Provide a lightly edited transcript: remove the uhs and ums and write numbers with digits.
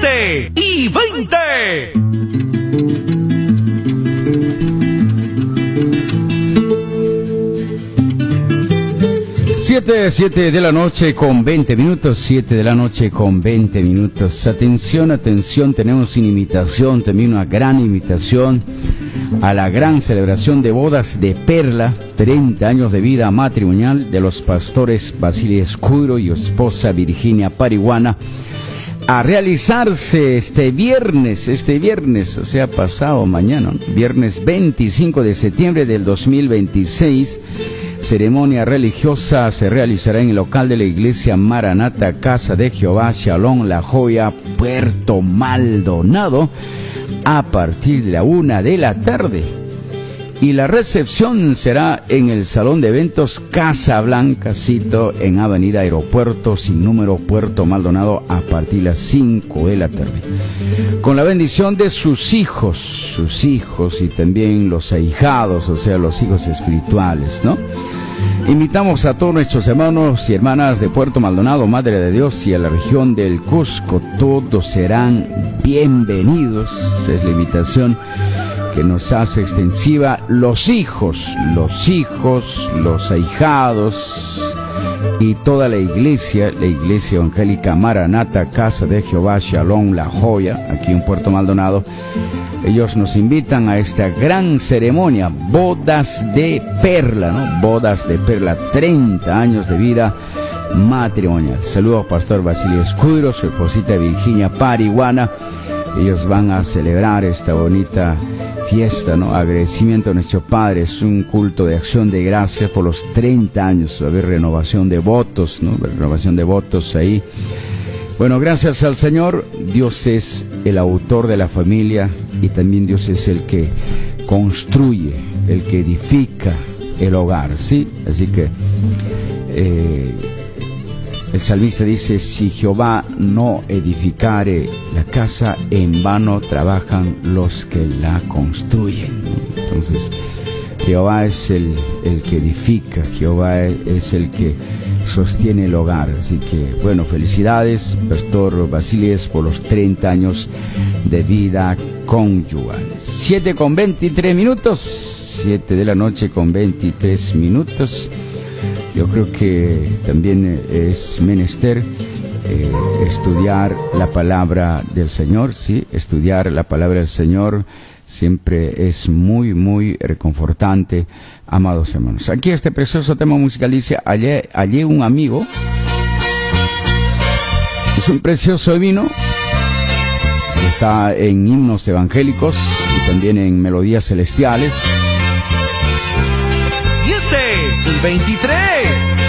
7:20. 7 de la noche con 20 minutos, 7 de la noche con 20 minutos. Atención, atención, tenemos una invitación, también una gran invitación a la gran celebración de bodas de Perla, 30 años de vida matrimonial de los pastores Basilio Escudero y esposa Virginia Parihuana, a realizarse este viernes, o sea, pasado mañana, viernes 25 de septiembre del 2026. Ceremonia religiosa se realizará en el local de la iglesia Maranata, Casa de Jehová, Shalom, La Joya, Puerto Maldonado, a partir de la 1 de la tarde. Y la recepción será en el Salón de Eventos Casa Blanca, sito en Avenida Aeropuerto, sin número, Puerto Maldonado, a partir de las 5 de la tarde. Con la bendición de sus hijos y también los ahijados, o sea, los hijos espirituales, ¿no? Invitamos a todos nuestros hermanos y hermanas de Puerto Maldonado, Madre de Dios, y a la región del Cusco. Todos serán bienvenidos. Esa es la invitación que nos hace extensiva. Los hijos, los ahijados y toda la iglesia evangélica Maranata, Casa de Jehová, Shalom, La Joya, aquí en Puerto Maldonado. Ellos nos invitan a esta gran ceremonia, bodas de perla, ¿no? Bodas de perla, 30 años de vida matrimonial. Saludos, Pastor Basilio Escudero, su esposita Virginia Parihuana. Ellos van a celebrar esta bonita fiesta, ¿no? Agradecimiento a nuestro Padre. Es un culto de acción de gracias por los 30 años. Va a haber renovación de votos, ¿no? Renovación de votos ahí. Bueno, gracias al Señor. Dios es el autor de la familia y también Dios es el que construye, el que edifica el hogar, ¿sí? Así que el salmista dice: si Jehová no edificare la casa, en vano trabajan los que la construyen. Entonces, Jehová es el que edifica, Jehová es el que sostiene el hogar. Así que, bueno, felicidades, Pastor Basilies, por los 30 años de vida conyugal. 7:23 minutos, 7 de la noche con 23 minutos. Yo creo que también es menester estudiar la palabra del Señor, ¿sí? Estudiar la palabra del Señor siempre es muy, muy reconfortante, amados hermanos. Aquí este precioso tema musical dice: hallé un amigo. Es un precioso vino. Está en himnos evangélicos y también en melodías celestiales. 7:23.